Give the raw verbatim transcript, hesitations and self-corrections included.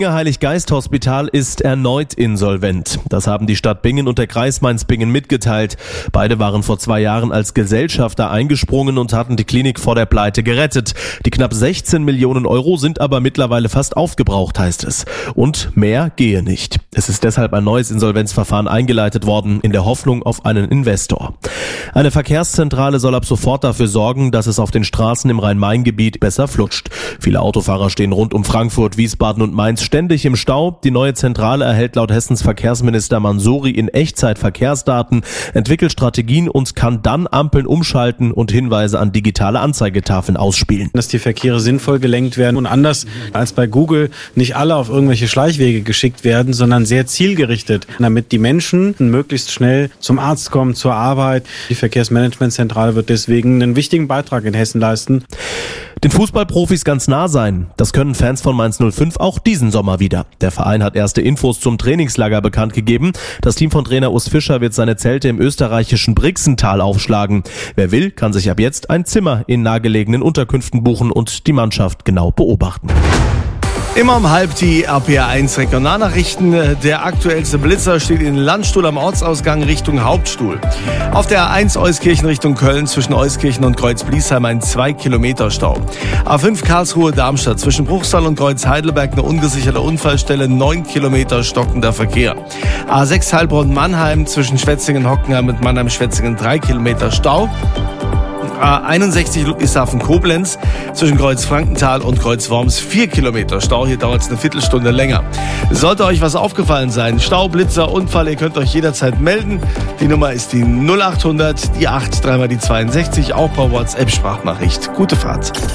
Heiliggeist-Hospital ist erneut insolvent. Das haben die Stadt Bingen und der Kreis Mainz-Bingen mitgeteilt. Beide waren vor zwei Jahren als Gesellschafter eingesprungen und hatten die Klinik vor der Pleite gerettet. Die knapp sechzehn Millionen Euro sind aber mittlerweile fast aufgebraucht, heißt es. Und mehr gehe nicht. Es ist deshalb ein neues Insolvenzverfahren eingeleitet worden, in der Hoffnung auf einen Investor. Eine Verkehrszentrale soll ab sofort dafür sorgen, dass es auf den Straßen im Rhein-Main-Gebiet besser flutscht. Viele Autofahrer stehen rund um Frankfurt, Wiesbaden und Mainz ständig im Stau. Die neue Zentrale erhält laut Hessens Verkehrsminister Mansouri in Echtzeit Verkehrsdaten, entwickelt Strategien und kann dann Ampeln umschalten und Hinweise an digitale Anzeigetafeln ausspielen. Dass die Verkehre sinnvoll gelenkt werden und anders als bei Google nicht alle auf irgendwelche Schleichwege geschickt werden, sondern sehr zielgerichtet, damit die Menschen möglichst schnell zum Arzt kommen, zur Arbeit. Die Verkehrsmanagementzentrale wird deswegen einen wichtigen Beitrag in Hessen leisten. Den Fußballprofis ganz nah sein, das können Fans von Mainz null fünf auch diesen Sommer wieder. Der Verein hat erste Infos zum Trainingslager bekannt gegeben. Das Team von Trainer Urs Fischer wird seine Zelte im österreichischen Brixental aufschlagen. Wer will, kann sich ab jetzt ein Zimmer in nahegelegenen Unterkünften buchen und die Mannschaft genau beobachten. Immer um halb die R P R eins Regionalnachrichten. Der aktuellste Blitzer steht in Landstuhl am Ortsausgang Richtung Hauptstuhl. Auf der R eins Euskirchen Richtung Köln zwischen Euskirchen und Kreuz-Bliesheim ein zwei Kilometer Stau. A fünf Karlsruhe-Darmstadt zwischen Bruchsal und Kreuz-Heidelberg eine ungesicherte Unfallstelle, neun Kilometer stockender Verkehr. A sechs Heilbronn-Mannheim zwischen Schwetzingen-Hockenheim und Mannheim-Schwetzingen drei Kilometer Stau. A einundsechzig Ludwigshafen-Koblenz zwischen Kreuz-Frankenthal und Kreuz-Worms vier Kilometer Stau. Hier dauert es eine Viertelstunde länger. Sollte euch was aufgefallen sein, Stau, Blitzer, Unfall, ihr könnt euch jederzeit melden. Die Nummer ist die null acht hundert, die acht, dreimal die zweiundsechzig, auch per WhatsApp-Sprachnachricht. Gute Fahrt.